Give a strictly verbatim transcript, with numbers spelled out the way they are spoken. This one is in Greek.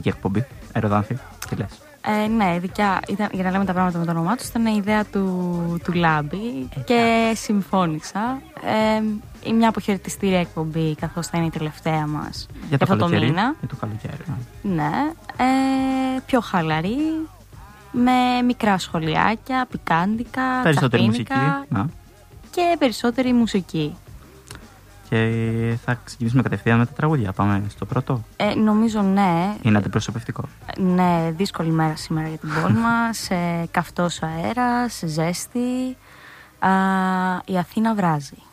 δική εκπομπή, Αεροδάνθη. Τι λες? Ε, ναι, δικιά, ήταν, για να λέμε τα πράγματα με το όνομά του, ήταν η ιδέα του, του Λάμπη και συμφώνησα. Ε, είναι μια αποχαιρετιστήρια εκπομπή, καθώς θα είναι η τελευταία μας για το αυτό το καλοκαίρι. μήνα. Για το καλοκαίρι. Ναι, ναι ε, πιο χαλαρή, με μικρά σχολιάκια, πικάντικα, περισσότερη μουσική. να. Και περισσότερη μουσική. Και θα ξεκινήσουμε κατευθείαν με τα τραγούδια. Πάμε στο πρώτο. Ε, νομίζω ναι. Είναι αντιπροσωπευτικό. Ναι, δύσκολη μέρα σήμερα για την πόλη μας. ε, Καυτός αέρας, ζέστη. Α, η Αθήνα βράζει.